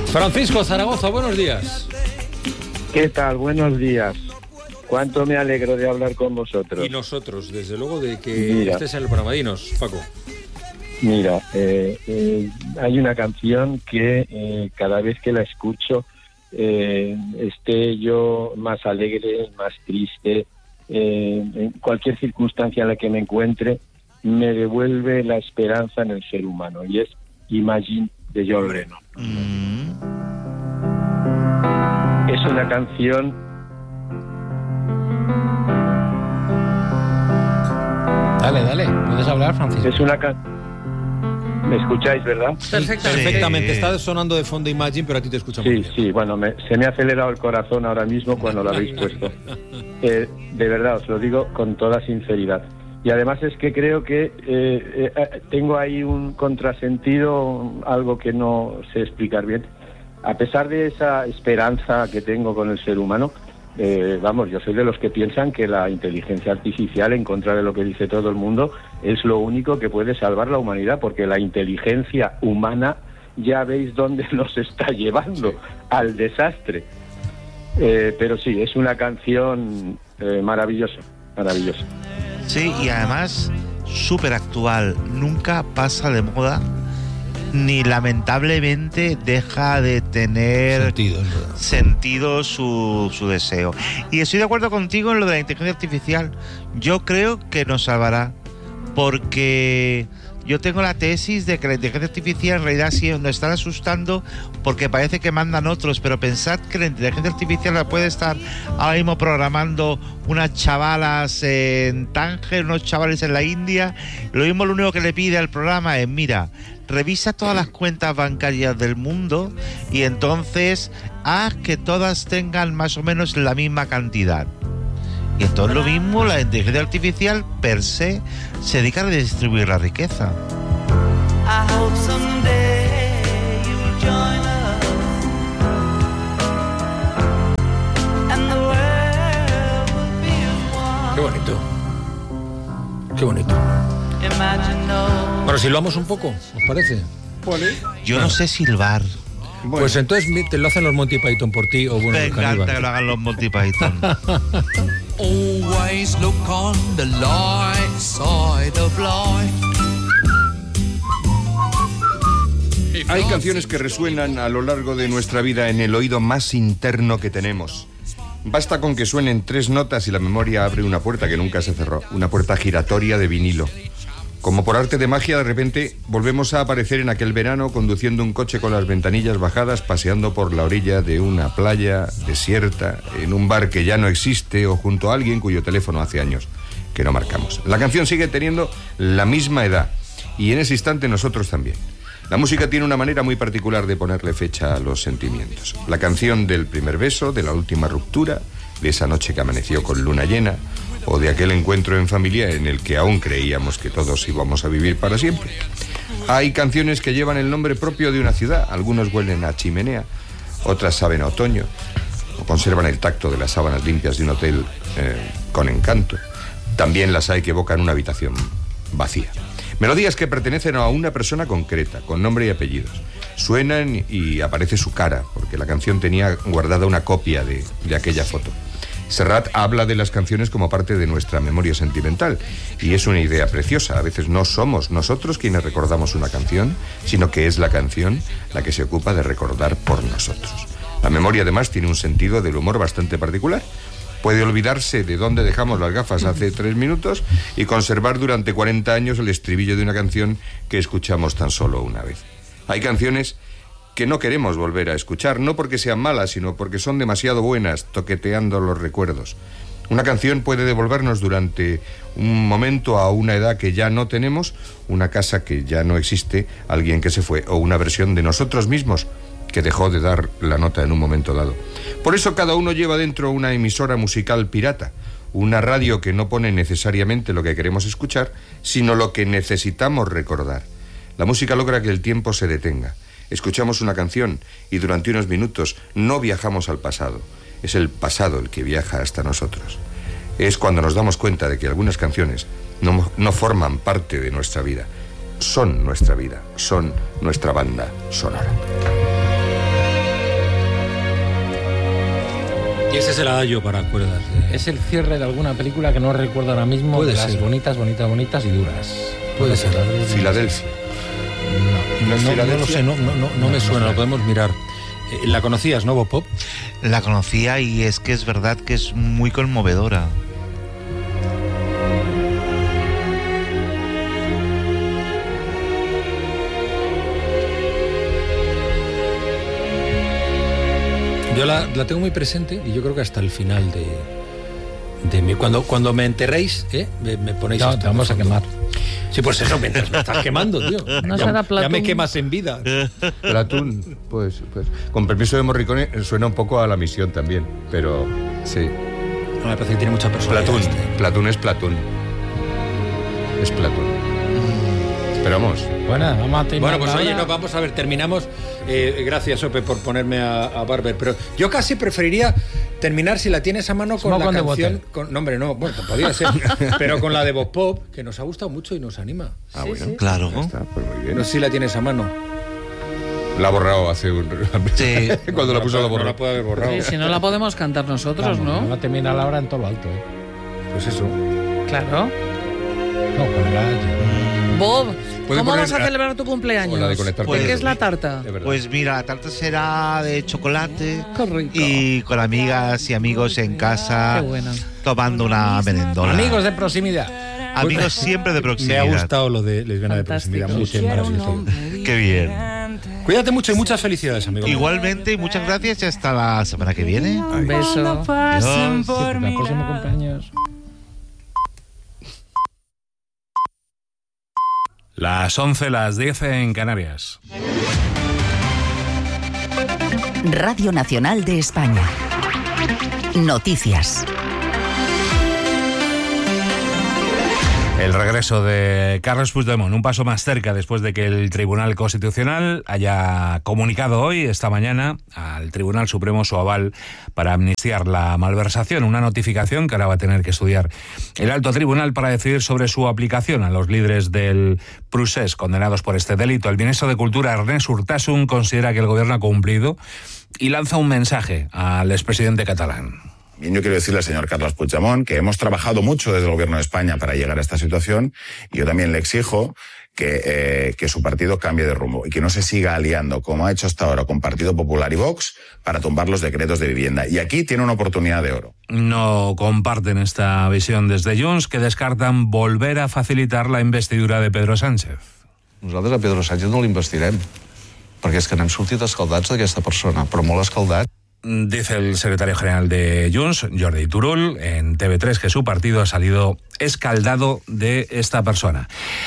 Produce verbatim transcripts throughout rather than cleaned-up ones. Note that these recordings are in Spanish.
Francisco Zaragoza, buenos días. ¿Qué tal? Buenos días. Cuánto me alegro de hablar con vosotros. Y nosotros, desde luego, de que Mira. estés en el programa. Dinos, Paco. Mira, eh, eh, hay una canción que eh, cada vez que la escucho, eh, esté yo más alegre, más triste, eh, en cualquier circunstancia en la que me encuentre, me devuelve la esperanza en el ser humano, y es Imagine de John Lennon. Mm. Es una canción... Dale, dale, puedes hablar, Francisco. Es una canción... ¿Me escucháis, verdad? Perfectamente. Sí. Perfectamente. Está sonando de fondo Imagine, pero a ti te escucha muy sí, bien. Sí, bueno, me, se me ha acelerado el corazón ahora mismo cuando lo habéis puesto. Eh, de verdad, os lo digo con toda sinceridad. Y además es que creo que eh, eh, tengo ahí un contrasentido, algo que no sé explicar bien. A pesar de esa esperanza que tengo con el ser humano, eh, vamos, yo soy de los que piensan que la inteligencia artificial, en contra de lo que dice todo el mundo, es lo único que puede salvar la humanidad, porque la inteligencia humana ya veis dónde nos está llevando, sí, al desastre. Eh, pero sí, es una canción eh, maravillosa, maravillosa. Sí, y además súper actual, nunca pasa de moda, ni lamentablemente deja de tener sentido, sentido su, su deseo. Y estoy de acuerdo contigo en lo de la inteligencia artificial. Yo creo que nos salvará, porque yo tengo la tesis de que la inteligencia artificial en realidad sí nos están asustando porque parece que mandan otros, pero pensad que la inteligencia artificial la puede estar ahora mismo programando unas chavalas en Tánger, unos chavales en la India. Lo mismo, lo único que le pide al programa es, mira, revisa todas las cuentas bancarias del mundo y entonces haz que todas tengan más o menos la misma cantidad. Y entonces lo mismo, la inteligencia artificial per se se dedica a redistribuir la riqueza. Qué bonito. Qué bonito. Bueno, silbamos un poco, ¿os parece? ¿Vale? Yo no sé silbar. Bueno. Pues entonces te lo hacen los Monty Python por ti, o bueno, me encanta que lo hagan los Monty Python. Always look on the light side of life. Hay canciones que resuenan a lo largo de nuestra vida en el oído más interno que tenemos. Basta con que suenen tres notas y la memoria abre una puerta que nunca se cerró, una puerta giratoria de vinilo. Como por arte de magia, de repente volvemos a aparecer en aquel verano conduciendo un coche con las ventanillas bajadas, paseando por la orilla de una playa desierta, en un bar que ya no existe o junto a alguien cuyo teléfono hace años que no marcamos. La canción sigue teniendo la misma edad y en ese instante nosotros también. La música tiene una manera muy particular de ponerle fecha a los sentimientos. La canción del primer beso, de la última ruptura, de esa noche que amaneció con luna llena, o de aquel encuentro en familia en el que aún creíamos que todos íbamos a vivir para siempre. Hay canciones que llevan el nombre propio de una ciudad, algunos huelen a chimenea, otras saben a otoño, o conservan el tacto de las sábanas limpias de un hotel eh, con encanto. También las hay que evocan una habitación vacía. Melodías que pertenecen a una persona concreta, con nombre y apellidos. Suenan y aparece su cara, porque la canción tenía guardada una copia de, de aquella foto. Serrat habla de las canciones como parte de nuestra memoria sentimental, y es una idea preciosa. A veces no somos nosotros quienes recordamos una canción, sino que es la canción la que se ocupa de recordar por nosotros. La memoria además tiene un sentido del humor bastante particular. Puede olvidarse de dónde dejamos las gafas hace tres minutos y conservar durante cuarenta años el estribillo de una canción que escuchamos tan solo una vez. Hay canciones que no queremos volver a escuchar, no porque sean malas, sino porque son demasiado buenas, toqueteando los recuerdos. Una canción puede devolvernos durante un momento a una edad que ya no tenemos, una casa que ya no existe, alguien que se fue, o una versión de nosotros mismos que dejó de dar la nota en un momento dado. Por eso cada uno lleva dentro una emisora musical pirata, una radio que no pone necesariamente lo que queremos escuchar, sino lo que necesitamos recordar. La música logra que el tiempo se detenga. Escuchamos una canción y durante unos minutos no viajamos al pasado. Es el pasado el que viaja hasta nosotros. Es cuando nos damos cuenta de que algunas canciones no, no forman parte de nuestra vida. Son nuestra vida, son nuestra banda sonora. Y ese es el adagio para cuerdas. De... Es el cierre de alguna película que no recuerdo ahora mismo. Puede de ser. Las bonitas, bonitas, bonitas y duras. Puede ser. Filadelfia. No, ¿No es No, no Filadelfia? lo sé, no, no, no, no me suena, lo podemos mirar. Eh, ¿La conocías, no, Bob Pop? La conocía y es que es verdad que es muy conmovedora. Yo la, la tengo muy presente y yo creo que hasta el final de, de mi... Cuando, cuando me enterréis, ¿eh? me, me ponéis... No, esto te vamos de a fondo. quemar. Sí, pues eso, mientras me estás quemando, tío. No ya, será ya Platón. me quemas en vida. Platón, pues, pues. Con permiso de Morricone, suena un poco a La Misión también, pero sí. No, me parece que tiene mucha personalidad. Platón. este. Platón es Platón. Es Platón. Esperamos. Bueno, vamos a terminar Bueno, pues oye, ahora. no, vamos a ver, terminamos. Eh, gracias, Ope, por ponerme a, a Barber. Pero yo casi preferiría terminar, si la tienes a mano, con Smoke la on the canción. Water. Con, no, hombre, no, bueno, podría ser. Pero con la de Bob Pop, que nos ha gustado mucho y nos anima. Ah, bueno. Claro. Ya está, pues muy bien. No sé si la tienes a mano. La ha borrado hace un... Sí. Cuando la puso la No borró. la puede haber borrado. Sí, si no la podemos cantar nosotros, Vamos, ¿no? Vamos a terminar la hora en todo lo alto, ¿eh? Pues eso. Claro. No, con el adagio. Bob, ¿Puede ¿cómo poner vas a la- celebrar tu cumpleaños? o la de conectar ¿De qué con- es la tarta? De verdad. Pues mira, la tarta será de chocolate Qué rico. y con amigas y amigos en casa Qué buena. tomando una merendola. Amigos de proximidad. Amigos siempre de Me proximidad. ha gustado lo de lesbiana de Fantástico. proximidad. Mucho, maravilloso. Qué bien. Cuídate mucho y muchas felicidades, amigo. Igualmente, muchas gracias y hasta la semana que viene. Un beso. Adiós. Sí, porque el próximo cumpleaños. Las once, las diez en Canarias. Radio Nacional de España. Noticias. El regreso de Carles Puigdemont, un paso más cerca después de que el Tribunal Constitucional haya comunicado hoy, esta mañana, al Tribunal Supremo su aval para amnistiar la malversación, una notificación que ahora va a tener que estudiar el alto tribunal para decidir sobre su aplicación a los líderes del Procés condenados por este delito. El ministro de Cultura, Ernest Urtasun, considera que el gobierno ha cumplido y lanza un mensaje al expresidente catalán. Bien, yo quiero decirle al señor Carles Puigdemont que hemos trabajado mucho desde el Gobierno de España para llegar a esta situación y yo también le exijo que, eh, que su partido cambie de rumbo y que no se siga aliando, como ha hecho hasta ahora, con Partido Popular y Vox para tumbar los decretos de vivienda. Y aquí tiene una oportunidad de oro. No comparten esta visión desde Junts, que descartan volver a facilitar la investidura de Pedro Sánchez. Nosaltres a Pedro Sánchez no l'investirem, perquè és que n'hem sortit escaldats d'aquesta persona, però molt escaldats. Dice el secretario general de Junts, Jordi Turull, en T V tres que su partido ha salido escaldado de esta persona.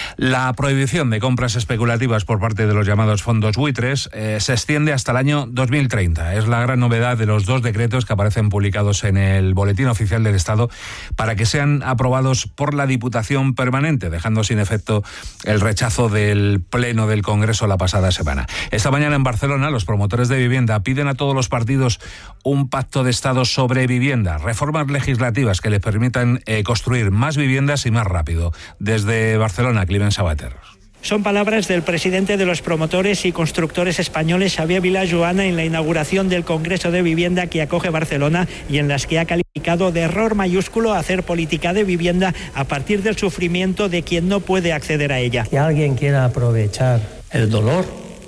La prohibición de compras especulativas por parte de los llamados fondos buitres eh, se extiende hasta el año dos mil treinta. Es la gran novedad de los dos decretos que aparecen publicados en el Boletín Oficial del Estado para que sean aprobados por la Diputación Permanente, dejando sin efecto el rechazo del Pleno del Congreso la pasada semana. Esta mañana en Barcelona, los promotores de vivienda piden a todos los partidos un pacto de Estado sobre vivienda, reformas legislativas que les permitan eh, construir más viviendas y más rápido. Desde Barcelona, Climent Sabater. Son palabras del presidente de los promotores y constructores españoles, Xavier Vilajoana, en la inauguración del Congreso de Vivienda que acoge Barcelona y en las que ha calificado de error mayúsculo hacer política de vivienda a partir del sufrimiento de quien no puede acceder a ella. Que alguien quiera aprovechar el dolor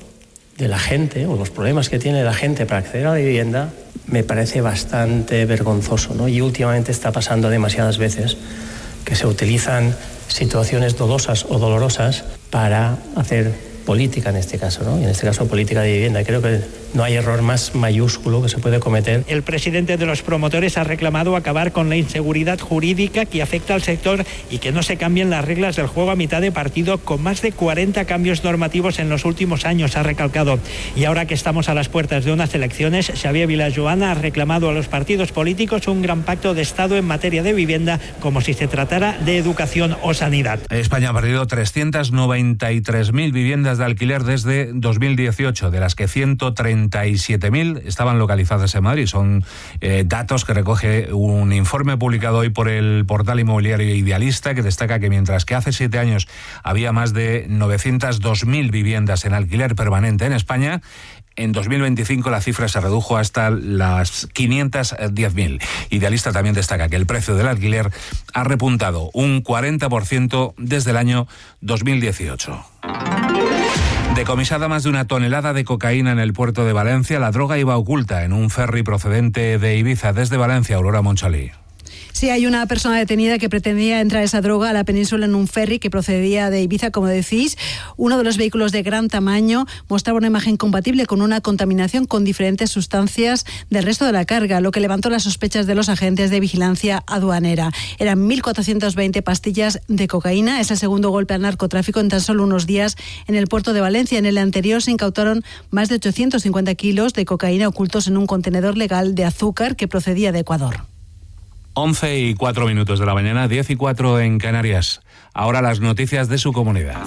de la gente o los problemas que tiene la gente para acceder a la vivienda me parece bastante vergonzoso, ¿no? Y últimamente está pasando demasiadas veces que se utilizan situaciones dolosas o dolorosas para hacer política en este caso, ¿no? Y en este caso política de vivienda. Creo que no hay error más mayúsculo que se puede cometer. El presidente de los promotores ha reclamado acabar con la inseguridad jurídica que afecta al sector y que no se cambien las reglas del juego a mitad de partido, con más de cuarenta cambios normativos en los últimos años, ha recalcado. Y ahora que estamos a las puertas de unas elecciones, Xavier Vilajoana ha reclamado a los partidos políticos un gran pacto de Estado en materia de vivienda, como si se tratara de educación o sanidad. España ha perdido trescientas noventa y tres mil viviendas de alquiler desde dos mil dieciocho, de las que ciento treinta y siete mil estaban localizadas en Madrid. Son eh, datos que recoge un informe publicado hoy por el portal inmobiliario Idealista, que destaca que mientras que hace siete años había más de novecientas dos mil viviendas en alquiler permanente en España, En dos mil veinticinco la cifra se redujo hasta las quinientas diez mil. Idealista también destaca que el precio del alquiler ha repuntado un cuarenta por ciento desde el año dos mil dieciocho. Decomisada más de una tonelada de cocaína en el puerto de Valencia, la droga iba oculta en un ferry procedente de Ibiza. Desde Valencia, Aurora Monchalí. Sí, hay una persona detenida que pretendía entrar esa droga a la península en un ferry que procedía de Ibiza, como decís. Uno de los vehículos de gran tamaño mostraba una imagen compatible con una contaminación con diferentes sustancias del resto de la carga, lo que levantó las sospechas de los agentes de vigilancia aduanera. Eran mil cuatrocientas veinte pastillas de cocaína. Es el segundo golpe al narcotráfico en tan solo unos días en el puerto de Valencia. En el anterior se incautaron más de ochocientos cincuenta kilos de cocaína ocultos en un contenedor legal de azúcar que procedía de Ecuador. once y cuatro minutos de la mañana, diez y cuatro en Canarias. Ahora las noticias de su comunidad.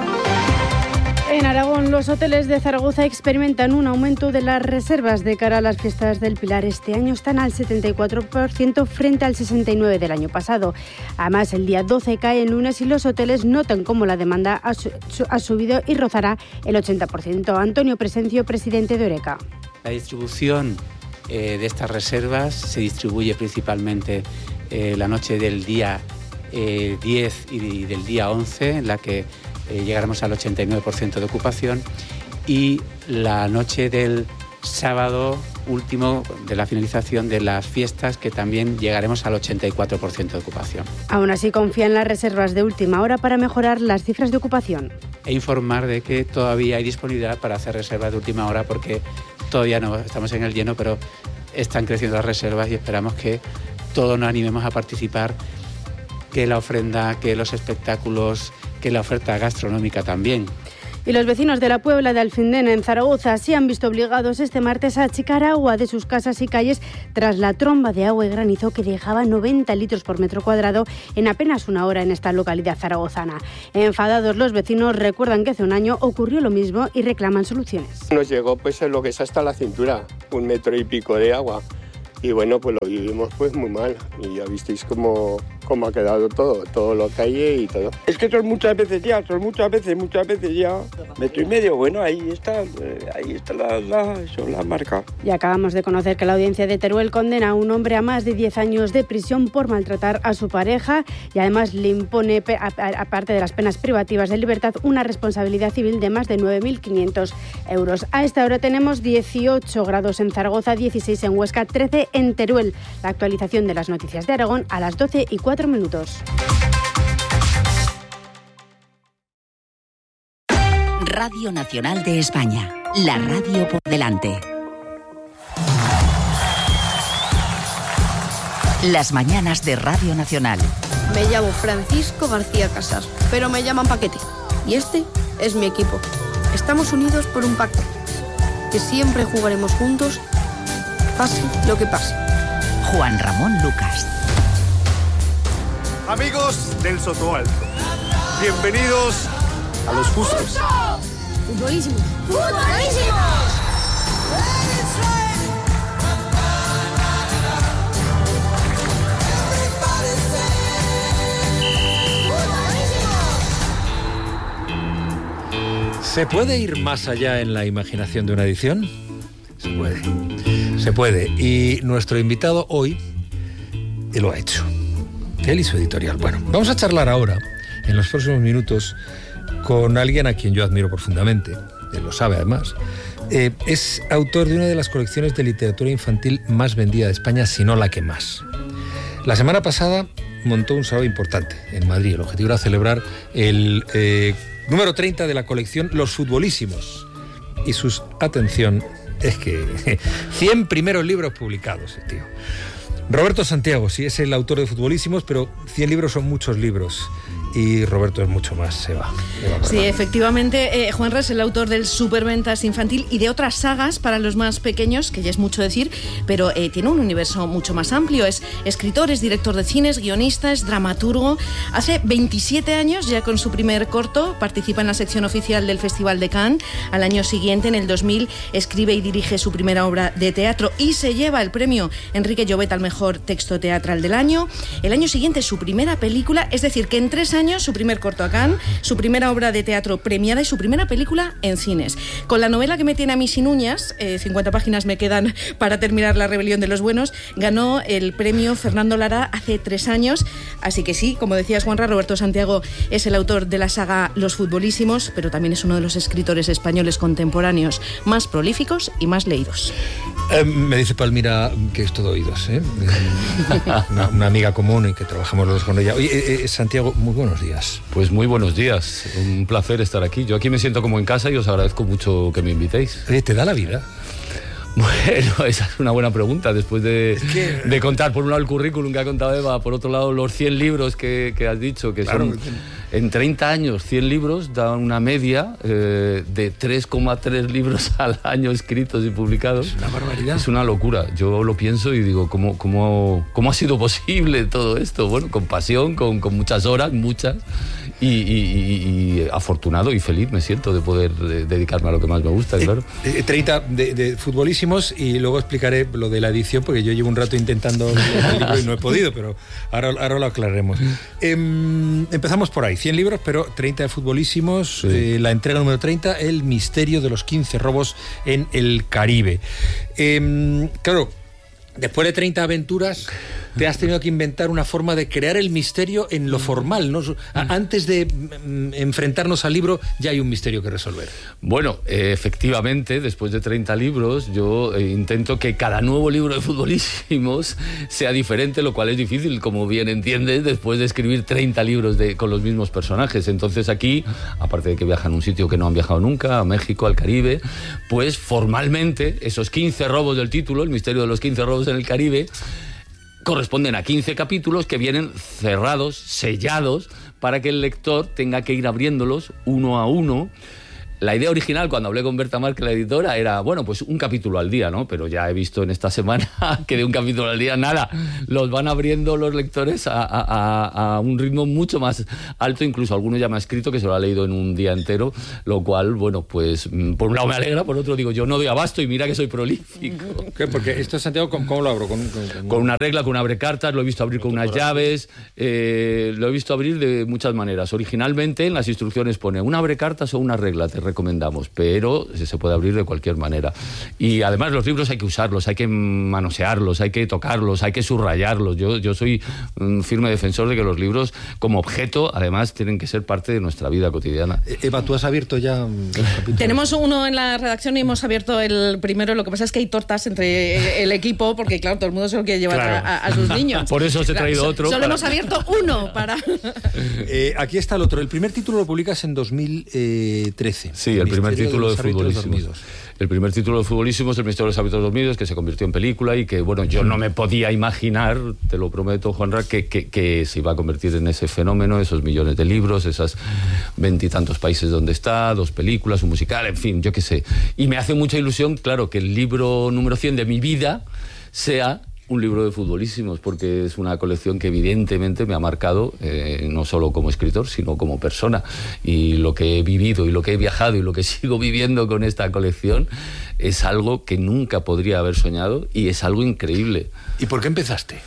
En Aragón, los hoteles de Zaragoza experimentan un aumento de las reservas de cara a las fiestas del Pilar. Este año están al setenta y cuatro por ciento frente al sesenta y nueve por ciento del año pasado. Además, el día doce cae el lunes y los hoteles notan cómo la demanda ha, su- ha subido y rozará el ochenta por ciento. Antonio Presencio, presidente de Oreca. La distribución eh, de estas reservas se distribuye principalmente eh, la noche del día eh, diez y del día once, en la que eh, llegaremos al ochenta y nueve por ciento de ocupación, y la noche del sábado último de la finalización de las fiestas, que también llegaremos al ochenta y cuatro por ciento de ocupación. Aún así, confía en las reservas de última hora para mejorar las cifras de ocupación. E informar de que todavía hay disponibilidad para hacer reservas de última hora, porque todavía no estamos en el lleno, pero están creciendo las reservas y esperamos que todos nos animemos a participar, que la ofrenda, que los espectáculos, que la oferta gastronómica también. Y los vecinos de la Puebla de Alfindena, en Zaragoza, se han visto obligados este martes a achicar agua de sus casas y calles tras la tromba de agua y granizo que dejaba noventa litros por metro cuadrado en apenas una hora en esta localidad zaragozana. Enfadados, los vecinos recuerdan que hace un año ocurrió lo mismo y reclaman soluciones. Nos llegó pues lo que es hasta la cintura, un metro y pico de agua. Y bueno, pues lo vivimos pues muy mal. Y ya visteis cómo, cómo ha quedado todo, todo lo calle y todo. Es que son muchas veces ya, son muchas veces, muchas veces ya. Metro y medio, bueno, ahí está, ahí está la, la, eso, la marca. Y acabamos de conocer que la audiencia de Teruel condena a un hombre a más de diez años de prisión por maltratar a su pareja y además le impone, aparte de las penas privativas de libertad, una responsabilidad civil de más de nueve mil quinientos euros. A esta hora tenemos dieciocho grados en Zaragoza, dieciséis en Huesca, trece en Teruel. La actualización de las noticias de Aragón a las doce y cuatro minutos. Radio Nacional de España, la radio por delante. Las mañanas de Radio Nacional. Me llamo Francisco García Casas, pero me llaman Paquete. Y este es mi equipo. Estamos unidos por un pacto, que siempre jugaremos juntos, pase lo que pase. Juan Ramón Lucas. Amigos del Sotoalto, bienvenidos a Los Justos. Futbolísimos. ¡Futbolísimos! ¿Se puede ir más allá en la imaginación de una edición? Se puede. Se puede. Y nuestro invitado hoy él lo ha hecho. Él y su editorial. Bueno, vamos a charlar ahora, en los próximos minutos, con alguien a quien yo admiro profundamente. Él lo sabe, además. Eh, es autor de una de las colecciones de literatura infantil más vendida de España, si no la que más. La semana pasada montó un sábado importante en Madrid. El objetivo era celebrar el eh, número treinta de la colección Los Futbolísimos. Y sus, atención, es que cien primeros libros publicados, tío. Roberto Santiago, sí, es el autor de Futbolísimos, pero cien libros son muchos libros. Y Roberto es mucho más, se va. Sí, efectivamente, eh, Juanra es el autor del Superventas Infantil y de otras sagas para los más pequeños, que ya es mucho decir, pero eh, tiene un universo mucho más amplio. Es escritor, es director de cines, guionista, es dramaturgo. Hace veintisiete años, ya con su primer corto, participa en la sección oficial del Festival de Cannes. Al año siguiente, en el dos mil, escribe y dirige su primera obra de teatro y se lleva el premio Enrique Llobet al mejor texto teatral del año. El año siguiente, su primera película, es decir, que en tres años años, su primer corto a Cannes, su primera obra de teatro premiada y su primera película en cines. Con la novela que me tiene a mí sin uñas, eh, cincuenta páginas me quedan para terminar La rebelión de los buenos, ganó el premio Fernando Lara hace tres años. Así que sí, como decías, Juanra, Roberto Santiago es el autor de la saga Los futbolísimos, pero también es uno de los escritores españoles contemporáneos más prolíficos y más leídos. Eh, me dice Palmira que es todo oídos, ¿eh? Una, una amiga común y que trabajamos los dos con ella. Oye, eh, eh, Santiago, muy buenos días. Pues muy buenos días, un placer estar aquí. Yo aquí me siento como en casa y os agradezco mucho que me invitéis. Oye, ¿te da la vida? Bueno, esa es una buena pregunta, después de, es que... de contar por un lado el currículum que ha contado Eva, por otro lado los cien libros que, que has dicho, que claro, son en treinta años, cien libros, da una media eh, de tres coma tres libros al año escritos y publicados. Es una barbaridad. Es una locura, yo lo pienso y digo, ¿cómo, cómo, cómo ha sido posible todo esto? Bueno, con pasión, con, con muchas horas, muchas, y, y, y, y afortunado y feliz me siento de poder de, dedicarme a lo que más me gusta, claro. Eh, eh, treinta de, de futbolísimos. Y luego explicaré lo de la edición, porque yo llevo un rato intentando leer el libro y no he podido, pero ahora, ahora lo aclararemos. Eh, empezamos por ahí, cien libros, pero treinta de futbolísimos, sí. eh, la entrega número treinta, El misterio de los quince robos en el Caribe. Eh, claro, después de treinta aventuras, te has tenido que inventar una forma de crear el misterio en lo formal, ¿no? Antes de mm, enfrentarnos al libro, ya hay un misterio que resolver. Bueno, eh, efectivamente, después de treinta libros, yo eh, intento que cada nuevo libro de futbolísimos sea diferente, lo cual es difícil, como bien entiendes, después de escribir treinta libros de, con los mismos personajes. Entonces aquí, aparte de que viajan a un sitio que no han viajado nunca, a México, al Caribe, pues formalmente esos quince robos del título, el misterio de los quince robos en el Caribe, corresponden a quince capítulos que vienen cerrados, sellados, para que el lector tenga que ir abriéndolos uno a uno. La idea original, cuando hablé con Berta Márquez, la editora, era, bueno, pues un capítulo al día, ¿no? Pero ya he visto en esta semana que de un capítulo al día, nada, los van abriendo los lectores a, a, a un ritmo mucho más alto. Incluso alguno ya me ha escrito que se lo ha leído en un día entero, lo cual, bueno, pues por un lado me alegra, por otro digo, yo no doy abasto y mira que soy prolífico. ¿Qué? Porque esto, Santiago, ¿cómo lo abro? ¿Con, con, con... con una regla, con un abrecartas, lo he visto abrir con unas llaves, eh, lo he visto abrir de muchas maneras. Originalmente en las instrucciones pone un abrecartas o una regla, te recomendamos, pero se puede abrir de cualquier manera. Y además los libros hay que usarlos, hay que manosearlos, hay que tocarlos, hay que subrayarlos. Yo, yo soy un firme defensor de que los libros como objeto además tienen que ser parte de nuestra vida cotidiana. Eva, ¿tú has abierto ya un capítulo? Tenemos uno en la redacción y hemos abierto el primero. Lo que pasa es que hay tortas entre el equipo porque claro, todo el mundo se lo quiere llevar claro. a, a sus niños. Por eso os he traído claro, otro. Solo para... hemos abierto uno para... eh, aquí está el otro. El primer título lo publicas en dos mil trece. Sí, el, el primer título de, de Futbolísimos. El primer título de Futbolísimos, El misterio de los hábitos dormidos, que se convirtió en película y que, bueno, yo no me podía imaginar, te lo prometo, Juanra, que, que, que se iba a convertir en ese fenómeno, esos millones de libros, esas veintitantos países donde está, dos películas, un musical, en fin, yo qué sé. Y me hace mucha ilusión, claro, que el libro número cien de mi vida sea un libro de Futbolísimos, porque es una colección que evidentemente me ha marcado, eh, no solo como escritor, sino como persona. Y lo que he vivido y lo que he viajado y lo que sigo viviendo con esta colección es algo que nunca podría haber soñado y es algo increíble. ¿Y por qué empezaste?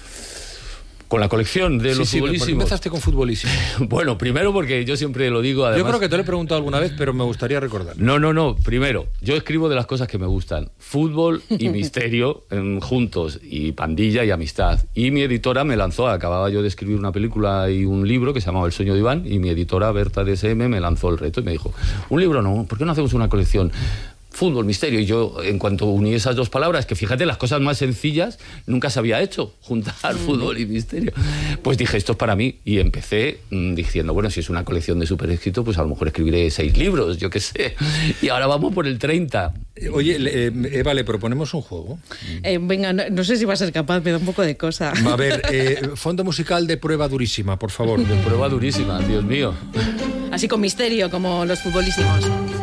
Con la colección de sí, los sí, Futbolísimos. ¿Por qué empezaste con Futbolísimos? Bueno, primero porque yo siempre lo digo, además... Yo creo que te lo he preguntado alguna vez, pero me gustaría recordar. No, no, no. Primero, yo escribo de las cosas que me gustan. Fútbol y misterio en, juntos, y pandilla y amistad. Y mi editora me lanzó, acababa yo de escribir una película y un libro que se llamaba El sueño de Iván, y mi editora, Berta D S M, me lanzó el reto y me dijo, un libro no, ¿por qué no hacemos una colección? Fútbol, misterio. Y yo, en cuanto uní esas dos palabras, que fíjate, las cosas más sencillas nunca se había hecho, juntar fútbol y misterio, pues dije, esto es para mí. Y empecé mmm, diciendo, bueno, si es una colección de súper éxito, pues a lo mejor escribiré seis libros, yo qué sé. Y ahora vamos por el treinta. Oye, eh, Eva, ¿le proponemos un juego? Eh, venga, no, no sé si va a ser capaz, me da un poco de cosa. A ver, eh, fondo musical de Prueba Durísima, por favor. De Prueba Durísima, Dios mío. Así con misterio, como los Futbolísimos.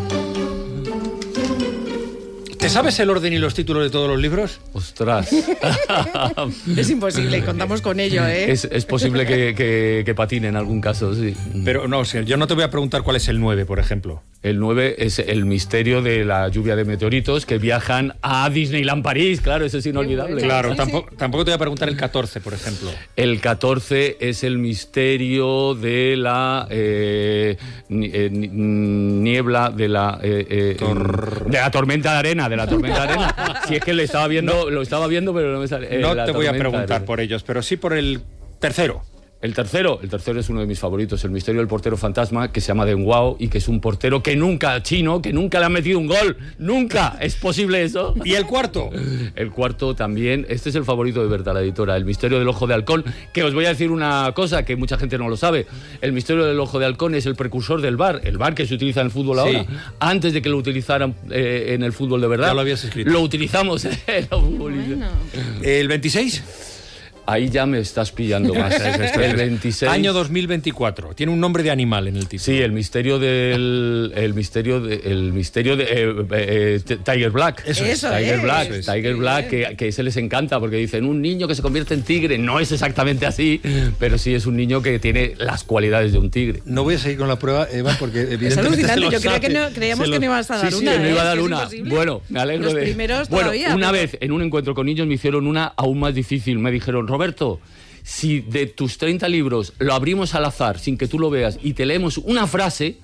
¿Te sabes el orden y los títulos de todos los libros? ¡Ostras! Es imposible, contamos con ello, ¿eh? Es, es posible que, que, que patine en algún caso, sí. Pero no, o sea, yo no te voy a preguntar cuál es el nueve, por ejemplo. El nueve es el misterio de la lluvia de meteoritos que viajan a Disneyland París, claro, eso es inolvidable. Claro, tampoco, tampoco te voy a preguntar el catorce, por ejemplo. El catorce es el misterio de la eh, niebla, de la eh, eh, Tor... de la tormenta de arena, de la tormenta de arena. Si es que le estaba viendo, no, lo estaba viendo, pero no me sale. Eh, no te voy a preguntar por ellos, pero sí por el tercero. El tercero, el tercero es uno de mis favoritos, el misterio del portero fantasma, que se llama Deng Wao y que es un portero que nunca, chino, que nunca le ha metido un gol, nunca, ¿es posible eso? ¿Y el cuarto? El cuarto también, este es el favorito de Berta, la editora, el misterio del ojo de halcón, que os voy a decir una cosa que mucha gente no lo sabe, el misterio del ojo de halcón es el precursor del V A R, el V A R que se utiliza en el fútbol ahora, sí. Antes de que lo utilizaran eh, en el fútbol de verdad. Ya lo habías escrito. Lo utilizamos en el fútbol. Bueno. ¿El veintiséis? Ahí ya me estás pillando más. El veintiséis. Año dos mil veinticuatro. Tiene un nombre de animal en el título. Sí, el misterio del. El misterio de. El misterio de. Eh, eh, Tiger Black. Eso es. Tiger es. Black. Eso es. Tiger Black, que, que se les encanta porque dicen un niño que se convierte en tigre. No es exactamente así, pero sí es un niño que tiene las cualidades de un tigre. No voy a seguir con la prueba, Eva, porque evidentemente. Es alucinante. Yo creo que no, creíamos lo... que no ibas a dar sí, una. Sí, no iba a dar ¿eh? una. Bueno, me alegro Los de. primeros bueno, todavía, una pero... vez en un encuentro con niños me hicieron una aún más difícil. Me dijeron, Roberto, si de tus treinta libros lo abrimos al azar sin que tú lo veas y te leemos una frase,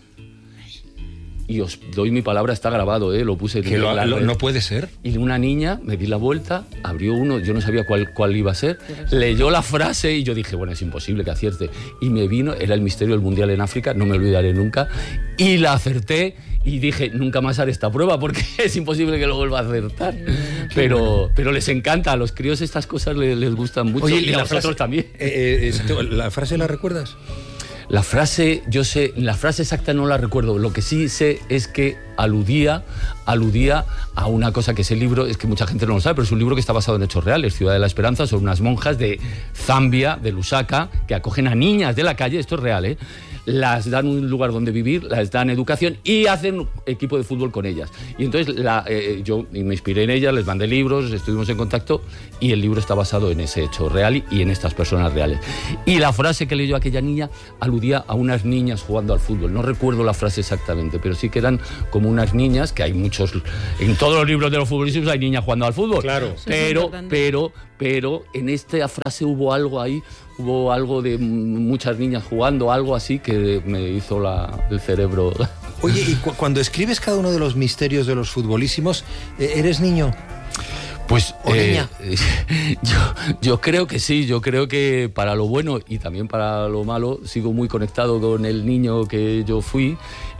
y os doy mi palabra, está grabado, ¿eh? Lo puse que en lo, la lo, red. No puede ser. Y una niña, me di la vuelta, abrió uno, yo no sabía cuál, cuál iba a ser, leyó la frase y yo dije, bueno, es imposible que acierte. Y me vino, era el misterio del Mundial en África, no me olvidaré nunca, y la acerté y dije, nunca más haré esta prueba porque es imposible que lo vuelva a acertar. Pero, pero les encanta, a los críos estas cosas les, les gustan mucho. Oye, y a la nosotros frase, también. Eh, eh, ¿La frase la recuerdas? La frase, yo sé, la frase exacta no la recuerdo. Lo que sí sé es que aludía, aludía a una cosa que ese libro, es que mucha gente no lo sabe, pero es un libro que está basado en hechos reales. Ciudad de la Esperanza, son unas monjas de Zambia, de Lusaka, que acogen a niñas de la calle, esto es real, ¿eh? Las dan un lugar donde vivir, las dan educación y hacen equipo de fútbol con ellas. Y entonces la, eh, yo me inspiré en ellas, les mandé libros, estuvimos en contacto y el libro está basado en ese hecho real y en estas personas reales. Y la frase que leyó aquella niña aludía a unas niñas jugando al fútbol. No recuerdo la frase exactamente, pero sí que eran como unas niñas, que hay muchos, en todos los libros de los futbolistas hay niñas jugando al fútbol. Claro. Pero, pero, pero en esta frase hubo algo ahí, hubo algo de muchas niñas jugando, algo así que me hizo la, el cerebro. Oye, y cu cuando escribes cada uno de los misterios de los futbolísimos, ¿eres niño? Pues ¿O eh, niña? yo, yo creo que sí, yo creo que para lo bueno y también para lo malo sigo muy conectado con el niño que yo fui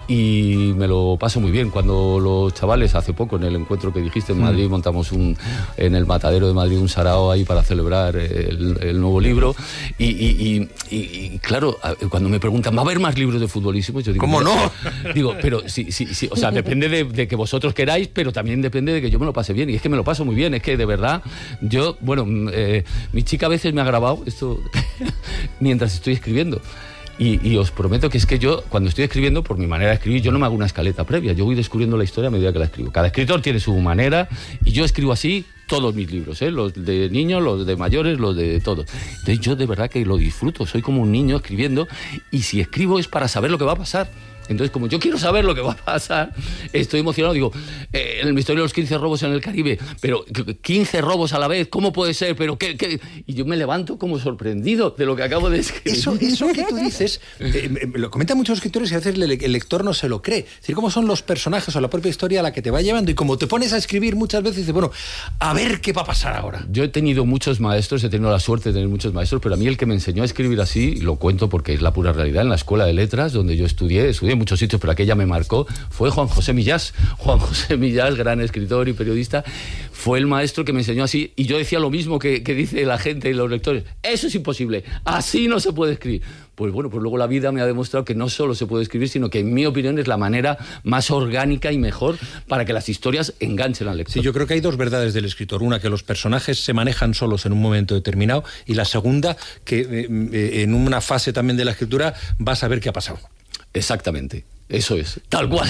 y me lo paso muy bien. Cuando los chavales, hace poco en el encuentro que dijiste en Madrid, montamos un, en el Matadero de Madrid un sarao ahí para celebrar el, el nuevo libro y, y, y, y claro, cuando me preguntan, ¿va a haber más libros de futbolísimos? Yo digo, ¿cómo no? Digo, pero sí, sí, sí, o sea, depende de, de que vosotros queráis, pero también depende de que yo me lo pase bien y es que me lo paso muy bien, es que de verdad, yo, bueno, eh, mi chica a veces me ha grabado esto mientras estoy escribiendo. Y, y os prometo que es que yo, cuando estoy escribiendo, por mi manera de escribir, yo no me hago una escaleta previa. Yo voy descubriendo la historia a medida que la escribo. Cada escritor tiene su manera y yo escribo así todos mis libros, ¿eh? Los de niños, los de mayores, los de todos. Entonces yo de verdad que lo disfruto. Soy como un niño escribiendo y si escribo es para saber lo que va a pasar. Entonces, como yo quiero saber lo que va a pasar, estoy emocionado. Digo, eh, el misterio de los quince robos en el Caribe, pero quince robos a la vez, ¿cómo puede ser? Pero ¿qué, qué? Y yo me levanto como sorprendido de lo que acabo de escribir. Eso, eso que tú dices, eh, lo comentan muchos escritores y a veces el, el lector no se lo cree. Es decir, cómo son los personajes o la propia historia a la que te va llevando y como te pones a escribir muchas veces, dices, bueno, a ver qué va a pasar ahora. Yo he tenido muchos maestros, he tenido la suerte de tener muchos maestros, pero a mí el que me enseñó a escribir así, lo cuento porque es la pura realidad, en la Escuela de Letras, donde yo estudié, estudié en muchos sitios, pero aquella me marcó, fue Juan José Millás. Juan José Millás, gran escritor y periodista, fue el maestro que me enseñó así, y yo decía lo mismo que, que dice la gente y los lectores, eso es imposible, así no se puede escribir. Pues bueno, pues luego la vida me ha demostrado que no solo se puede escribir, sino que en mi opinión es la manera más orgánica y mejor para que las historias enganchen al lector. Sí, yo creo que hay dos verdades del escritor. Una, que los personajes se manejan solos en un momento determinado, y la segunda, que eh, en una fase también de la escritura vas a ver qué ha pasado. Exactamente. Eso es, tal cual.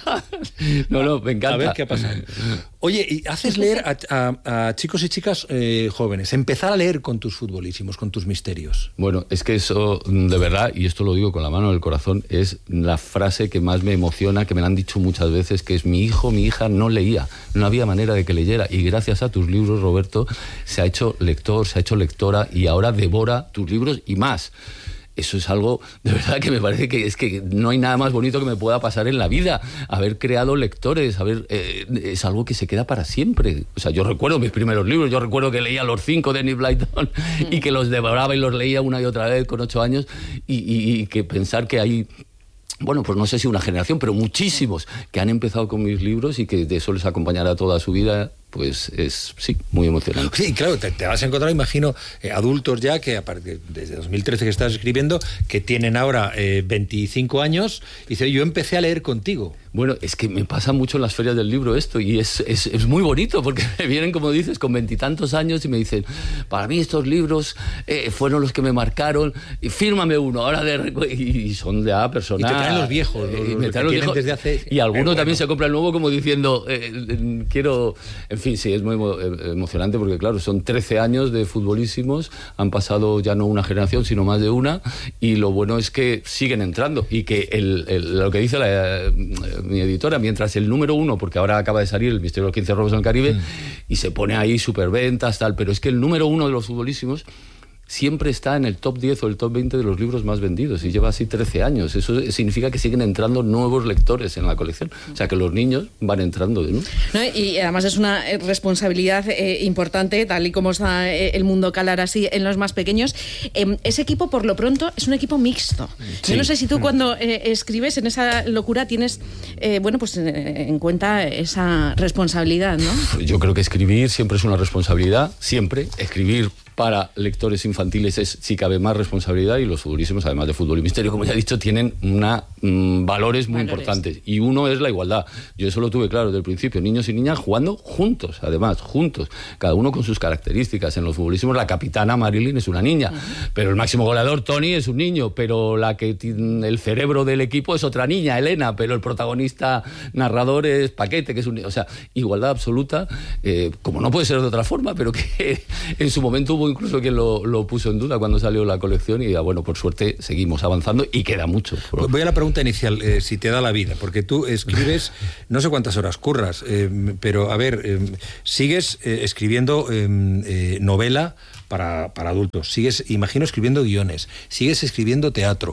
No, no, me encanta. A ver qué ha pasado. Oye, ¿y haces leer a, a, a chicos y chicas eh, jóvenes? Empezar a leer con tus futbolísimos, con tus misterios. Bueno, es que eso, de verdad, y esto lo digo con la mano en el corazón, es la frase que más me emociona, que me la han dicho muchas veces, que es: mi hijo, mi hija no leía, no había manera de que leyera, y gracias a tus libros, Roberto, se ha hecho lector, se ha hecho lectora, y ahora devora tus libros y más. Eso es algo, de verdad, que me parece que es que no hay nada más bonito que me pueda pasar en la vida. Haber creado lectores, haber, eh, es algo que se queda para siempre. O sea, yo recuerdo mis primeros libros, yo recuerdo que leía Los Cinco de Enid Blyton y que los devoraba y los leía una y otra vez con ocho años, y, y, y que pensar que hay... Bueno, pues no sé si una generación, pero muchísimos que han empezado con mis libros y que de eso les acompañará toda su vida, pues es, sí, muy emocionante. Sí, claro, te, te vas a encontrar, imagino, eh, adultos ya, que aparte, desde dos mil trece que estás escribiendo, que tienen ahora eh, veinticinco años, y dice: yo empecé a leer contigo. Bueno, es que me pasa mucho en las ferias del libro esto, y es, es, es muy bonito, porque me vienen, como dices, con veintitantos años y me dicen: para mí estos libros eh, fueron los que me marcaron, y fírmame uno, ahora de... Y son ya personas... Y te traen los viejos, los, y me los traen que los viejos, desde hace... y algunos bueno. también se compran el nuevo como diciendo, eh, quiero... En fin, sí, es muy emocionante, porque claro, son trece años de futbolísimos, han pasado ya no una generación, sino más de una, y lo bueno es que siguen entrando, y que el, el, lo que dice la, mi editora, mientras el número uno, porque ahora acaba de salir El misterio de los quince robos en el Caribe, mm. y se pone ahí superventas, tal, pero es que el número uno de los futbolísimos siempre está en el top diez o el top veinte de los libros más vendidos, y lleva así trece años. Eso significa que siguen entrando nuevos lectores en la colección. O sea, que los niños van entrando, ¿no? ¿No? Y además es una responsabilidad eh, importante, tal y como está eh, el mundo calar así en los más pequeños. Eh, ese equipo, por lo pronto, es un equipo mixto. Sí. Yo no sé si tú cuando eh, escribes en esa locura tienes, eh, bueno, pues eh, en cuenta esa responsabilidad, ¿no? Yo creo que escribir siempre es una responsabilidad, siempre. Escribir para lectores infantiles es, si cabe, más responsabilidad, y los futbolísimos, además de fútbol y misterio, como ya he dicho, tienen una, mmm, valores muy valores. importantes, y uno es la igualdad. Yo eso lo tuve claro desde el principio, niños y niñas jugando juntos, además, juntos, cada uno con sus características. En los futbolísimos la capitana Marilyn es una niña, uh-huh. pero el máximo goleador Tony es un niño, pero la que tiene el cerebro del equipo es otra niña, Elena, pero el protagonista narrador es Paquete, que es un niño. O sea, igualdad absoluta, eh, como no puede ser de otra forma, pero que en su momento hubo incluso quien lo, lo puso en duda cuando salió la colección, y bueno, por suerte seguimos avanzando y queda mucho. Voy a la pregunta inicial, eh, si te da la vida, porque tú escribes, no sé cuántas horas curras, eh, pero a ver, eh, sigues eh, escribiendo eh, eh, novela para, para adultos, sigues, imagino, escribiendo guiones, sigues escribiendo teatro.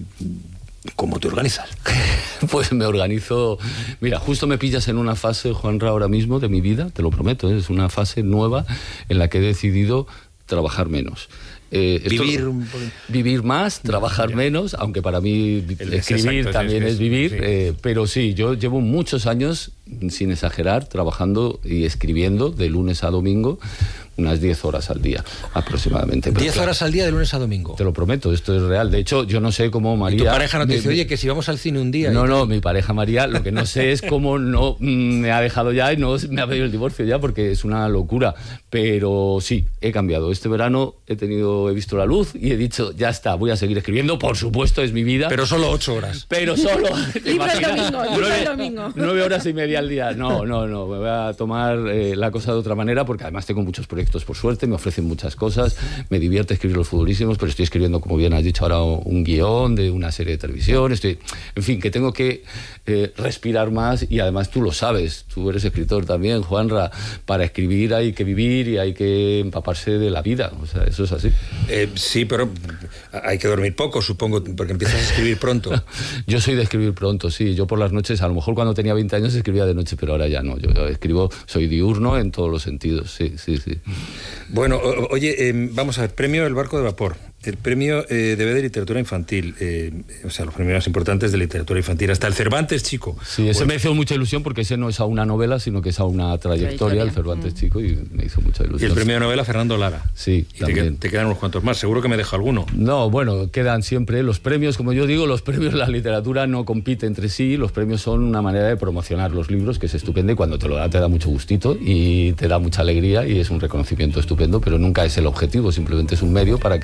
¿Cómo te organizas? Pues me organizo... Mira, justo me pillas en una fase, Juanra, ahora mismo de mi vida, te lo prometo, ¿eh? Es una fase nueva en la que he decidido trabajar menos. Eh, vivir esto, un... vivir más, trabajar ya. menos, aunque para mí el escribir exacto, también es, es vivir, sí. eh, pero sí, yo llevo muchos años, sin exagerar, trabajando y escribiendo de lunes a domingo, unas diez horas al día, aproximadamente. diez claro, horas al día de lunes a domingo. Te lo prometo, esto es real. De hecho, yo no sé cómo María... ¿Y tu pareja no te dice, oye, que si vamos al cine un día? No, no, mi pareja María, lo que no sé es cómo no mm, me ha dejado ya y no me ha pedido el divorcio ya, porque es una locura. Pero sí, he cambiado. Este verano he tenido, he visto la luz y he dicho, ya está, voy a seguir escribiendo. Por supuesto, es mi vida. Pero solo ocho horas. Pero solo... Libre el domingo, libre el domingo. Nueve horas y media al día. No, no, no. Me voy a tomar eh, la cosa de otra manera, porque además tengo muchos proyectos, por suerte. Me ofrecen muchas cosas, me divierte escribir los futbolísimos, pero estoy escribiendo, como bien has dicho ahora, un guión de una serie de televisión, estoy, en fin, que tengo que eh, respirar más, y además tú lo sabes, tú eres escritor también, Juanra, para escribir hay que vivir y hay que empaparse de la vida, o sea, eso es así. Eh, sí, pero hay que dormir poco, supongo, porque empiezas a escribir pronto. Yo soy de escribir pronto, sí, yo por las noches, a lo mejor cuando tenía veinte años escribía de noche, pero ahora ya no, yo, yo escribo, soy diurno en todos los sentidos, sí, sí, sí. Bueno, oye, eh, vamos a ver, premio El Barco de Vapor, el premio eh, D B de literatura infantil, eh, o sea, los premios más importantes de literatura infantil, hasta el Cervantes Chico. Sí, ese pues, me hizo mucha ilusión, porque ese no es a una novela, sino que es a una trayectoria, trayectoria. el Cervantes mm. Chico, y me hizo mucha ilusión. Y el premio de novela Fernando Lara. Sí, y te, te quedan unos cuantos más, seguro que me dejo alguno. No, bueno, quedan siempre los premios, como yo digo, los premios, la literatura no compite entre sí, los premios son una manera de promocionar los libros, que es estupendo, y cuando te lo da te da mucho gustito y te da mucha alegría y es un reconocimiento estupendo, pero nunca es el objetivo, simplemente es un medio para que tus libros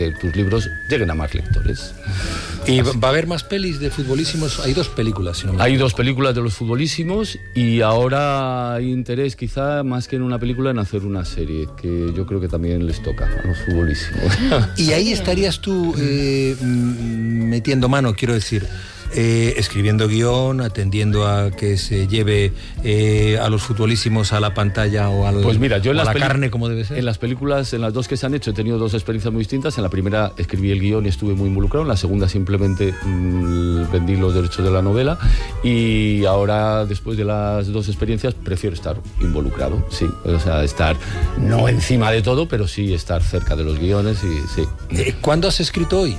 libros lleguen a más lectores. ¿Y Así. va a haber más pelis de futbolísimos? Hay dos películas, si no me Hay dos películas de los futbolísimos y ahora hay interés quizá más que en una película en hacer una serie, que yo creo que también les toca a los futbolísimos. Y ahí estarías tú eh, metiendo mano, quiero decir... Eh, escribiendo guión, atendiendo a que se lleve eh, a los futbolísimos a la pantalla o, al, pues mira, yo en o a las la carne como debe ser. En las películas, en las dos que se han hecho, he tenido dos experiencias muy distintas. En la primera escribí el guión y estuve muy involucrado. En la segunda simplemente mmm, vendí los derechos de la novela. Y ahora, después de las dos experiencias, prefiero estar involucrado, sí. O sea, estar no encima de todo, pero sí estar cerca de los guiones y sí. Eh, ¿Cuándo has escrito hoy?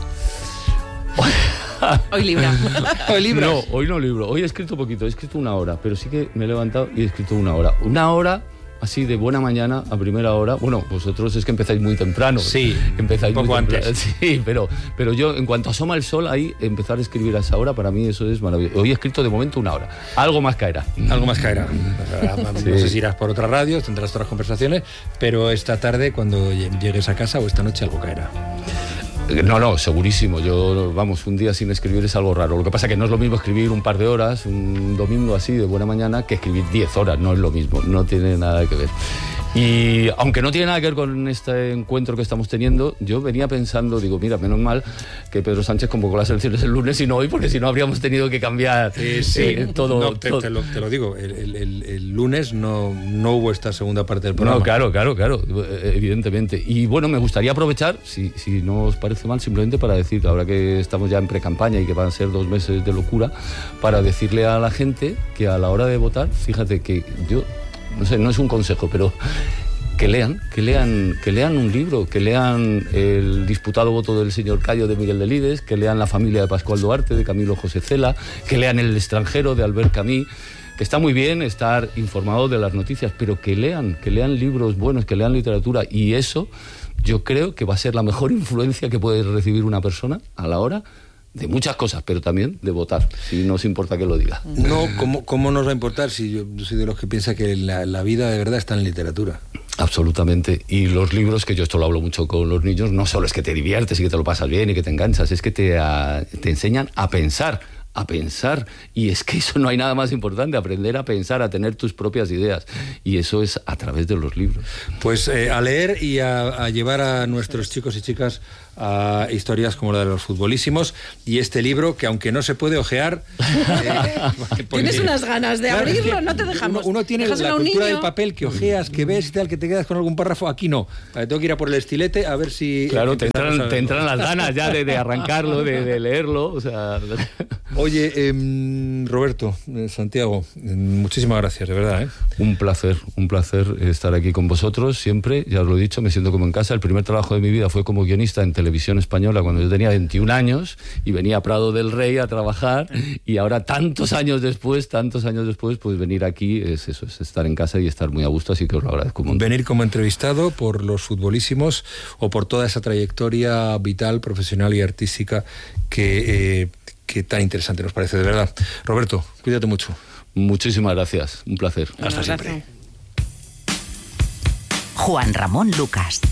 Hoy libra. Hoy libra. No, hoy no libro. Hoy he escrito poquito, he escrito una hora, pero sí que me he levantado y he escrito una hora. Una hora así de buena mañana a primera hora. Bueno, vosotros es que empezáis muy temprano. Sí, empezáis un poco muy temprano. antes. Sí, pero, pero yo en cuanto asoma el sol ahí, empezar a escribir a esa hora, para mí eso es maravilloso. Hoy he escrito de momento una hora. Algo más caerá. Algo más caerá. No Sí. sé si irás por otras radios, tendrás otras conversaciones, pero esta tarde cuando llegues a casa o esta noche algo caerá. No, no, segurísimo. Yo, vamos, un día sin escribir es algo raro. Lo que pasa es que no es lo mismo escribir un par de horas, un domingo así de buena mañana, que escribir diez horas. No es lo mismo, no tiene nada que ver. Y aunque no tiene nada que ver con este encuentro que estamos teniendo, yo venía pensando, digo, mira, menos mal que Pedro Sánchez convocó las elecciones el lunes y no hoy, porque si no habríamos tenido que cambiar eh, sí. eh, todo. No, te, todo. Te, lo, te lo digo, el, el, el lunes no, no hubo esta segunda parte del programa. No, claro, claro, claro, evidentemente. Y bueno, me gustaría aprovechar, si, si no os parece mal, simplemente para decir, ahora que estamos ya en pre-campaña y que van a ser dos meses de locura, para decirle a la gente que a la hora de votar, fíjate que yo, no sé, no es un consejo, pero que lean, que lean, que lean un libro, que lean El disputado voto del señor Cayo de Miguel Delibes, que lean La familia de Pascual Duarte de Camilo José Cela, que lean El extranjero de Albert Camus, que está muy bien estar informado de las noticias, pero que lean, que lean libros buenos, que lean literatura, y eso yo creo que va a ser la mejor influencia que puede recibir una persona a la hora de muchas cosas, pero también de votar, si no os importa que lo diga. No, ¿cómo, cómo nos va a importar si yo soy de los que piensa que la, la vida de verdad está en literatura? Absolutamente. Y los libros, que yo esto lo hablo mucho con los niños, no solo es que te diviertes y que te lo pasas bien y que te enganchas, es que te, a, te enseñan a pensar, a pensar, y es que eso no hay nada más importante, aprender a pensar, a tener tus propias ideas, y eso es a través de los libros. Pues eh, a leer y a, a llevar a nuestros chicos y chicas a historias como la de los futbolísimos, y este libro que aunque no se puede ojear eh, porque, tienes unas ganas de claro, abrirlo, es que no te dejamos. Uno, uno tiene la cultura del papel que ojeas, que ves y tal, que te quedas con algún párrafo. Aquí no, eh, tengo que ir a por el estilete a ver si claro, te entran, te entran las ganas ya de, de arrancarlo, de, de leerlo, o sea. Oye, eh, Roberto, eh, Santiago, eh, muchísimas gracias, de verdad, ¿eh? Un placer, un placer estar aquí con vosotros siempre, ya os lo he dicho, me siento como en casa. El primer trabajo de mi vida fue como guionista en Televisión Española cuando yo tenía veintiún años y venía a Prado del Rey a trabajar, y ahora tantos años después, tantos años después, pues venir aquí es eso, es estar en casa y estar muy a gusto, así que os lo agradezco un montón. Venir como entrevistado por los futbolísimos o por toda esa trayectoria vital, profesional y artística que, eh, que tan interesante nos parece, de verdad. Roberto, cuídate mucho. Muchísimas gracias, un placer. Hasta siempre. Juan Ramón Lucas.